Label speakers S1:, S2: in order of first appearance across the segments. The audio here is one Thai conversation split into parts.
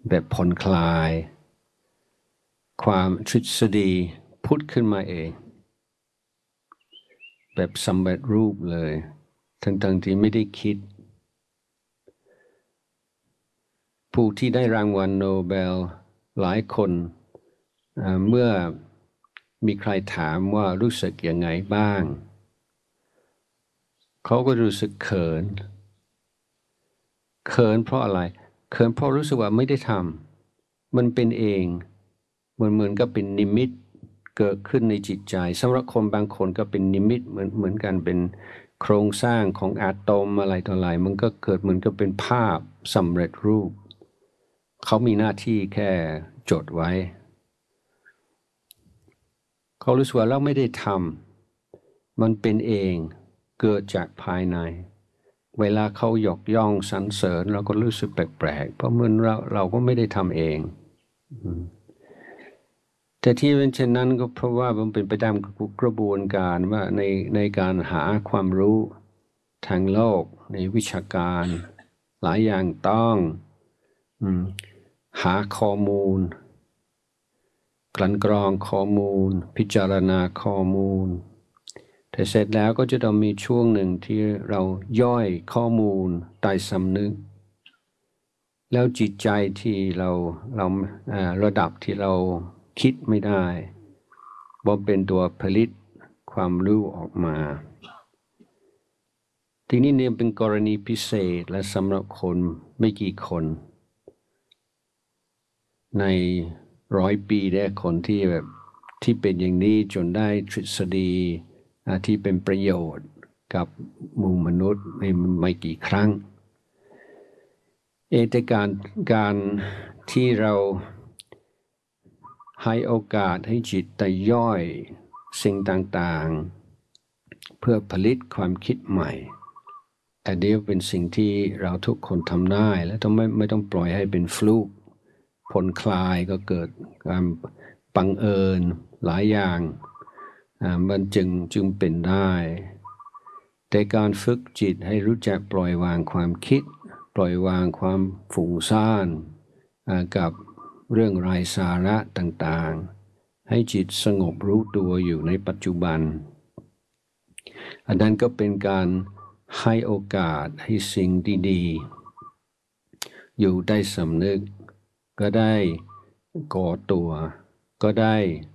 S1: แบบผ่อนคลายความทฤษฎีพุทธขึ้นมาเองแบบสำเร็จรูปเลยทั้งที่ไม่ได้คิดผู้ที่ได้รางวัลโนเบลหลายคนเมื่อมีใครถามว่ารู้สึกยังไงบ้างเขาก็รู้สึกเขินเพราะอะไรเขินเพราะรู้สึกว่าไม่ได้ทำมันเป็นเองเหมือนกับเป็นนิมิตเกิดขึ้นในจิตใจสำหรับคนบางคนก็เป็นนิมิตเหมือนกันเป็นโครงสร้างของอะตอมอะไรต่ออะไรมันก็เกิดเหมือนกับเป็นภาพสำเร็จรูปเขามีหน้าที่แค่จดไว้เขารู้สึกว่าเราไม่ได้ทำมันเป็นเองเกิดจากภายในเวลาเขายกย่องสรรเสริญเราก็รู้สึกแปลกๆเพราะเหมือนเราก็ไม่ได้ทำเองแต่ที่เป็นเช่นนั้นก็เพราะว่ามันเป็นไปตามกระบวนการว่าในการหาความรู้ทางโลกในวิชาการหลายอย่างต้องหาข้อมูลกลั่นกรองข้อมูลพิจารณาข้อมูลแต่เสร็จแล้วก็จะต้องมีช่วงหนึ่งที่เราย่อยข้อมูลใต้สำนึกแล้วจิตใจที่เราระดับที่เราคิดไม่ได้บ่เป็นตัวผลิตความรู้ออกมาทีนี้เนี่ยเป็นกรณีพิเศษและสำหรับคนไม่กี่คนใน100 ปีได้คนที่แบบที่เป็นอย่างนี้จนได้ทฤษฎีที่เป็นประโยชน์กับหมู่มนุษย์ไม่กี่ครั้งแต่การที่เราให้โอกาสให้จิตได้ย่อยสิ่งต่างๆเพื่อผลิตความคิดใหม่อันนี้เป็นสิ่งที่เราทุกคนทำได้และไม่ต้องปล่อยให้เป็นฟลุกผ่อนคลายก็เกิดการบังเอิญหลายอย่างมันจึงเป็นได้แต่การฝึกจิตให้รู้จักปล่อยวางความคิดปล่อยวางความฟุ้งซ่านกับเรื่องไร้สาระต่างๆให้จิตสงบรู้ตัวอยู่ในปัจจุบันอันนั้นก็เป็นการให้โอกาสให้สิ่งดีๆอยู่ได้สำนึกก็ได้ก่อตัวก็ได้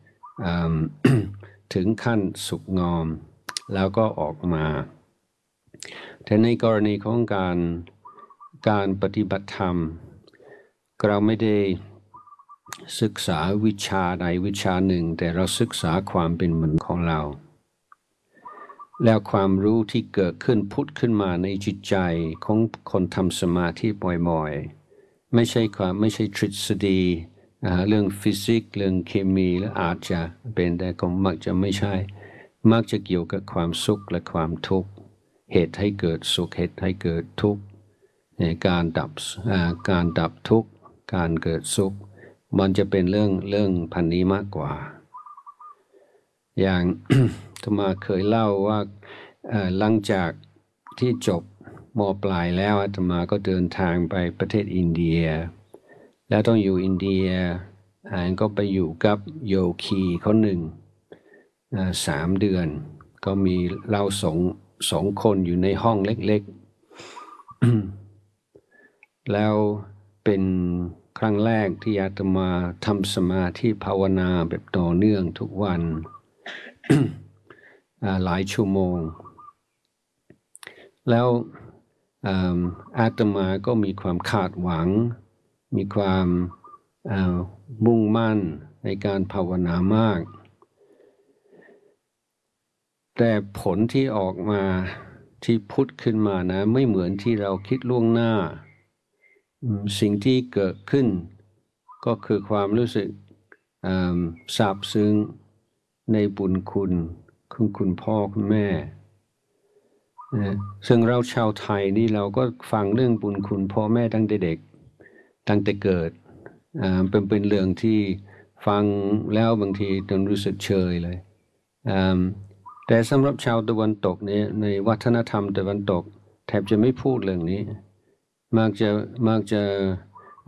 S1: ถึงขั้นสุกงอมแล้วก็ออกมาแต่ในกรณีของการปฏิบัติธรรมเราไม่ได้ศึกษาวิชาใดวิชาหนึ่งแต่เราศึกษาความเป็นมนุษย์ของเราแล้วความรู้ที่เกิดขึ้นพุทธขึ้นมาในจิตใจของคนทำสมาธิบ่อยๆไม่ใช่ทฤษฎีเรื่องฟิสิกส์เรื่องเคมีและอาจจะเป็นแต่ก็มักจะไม่ใช่มักจะเกี่ยวกับความสุขและความทุกข์เหตุให้เกิดสุขเหตุให้เกิดทุกข์การดับทุกข์การเกิดสุขมันจะเป็นเรื่องพันนี้มากกว่าอย่าง อาตมาเคยเล่าว่าหลังจากที่จบม.ปลายแล้วอาตมาก็เดินทางไปประเทศอินเดียแล้วต้องอยู่อินเดียก็ไปอยู่กับโยคีคนหนึ่ง3 เดือนก็มีเราสองคนอยู่ในห้องเล็กๆ แล้วเป็นครั้งแรกที่อาตมาทำสมาธิภาวนาแบบต่อเนื่องทุกวัน หลายชั่วโมงแล้วอาตมาก็มีความคาดหวังมีความมุ่งมั่นในการภาวนามากแต่ผลที่ออกมาที่พุทธขึ้นมานะไม่เหมือนที่เราคิดล่วงหน้าสิ่งที่เกิดขึ้นก็คือความรู้สึกซาบซึ้งในบุญคุณของคุณพ่อคุณแม่ซึ่งเราชาวไทยนี่เราก็ฟังเรื่องบุญคุณพ่อแม่ตั้งแต่เด็กตั้งแต่เกิดเป็นเรื่องที่ฟังแล้วบางทีจนรู้สึกเชยเลยแต่สำหรับชาวตะวันตกเนี่ยในวัฒนธรรมตะวันตกแทบจะไม่พูดเรื่องนี้มักจะ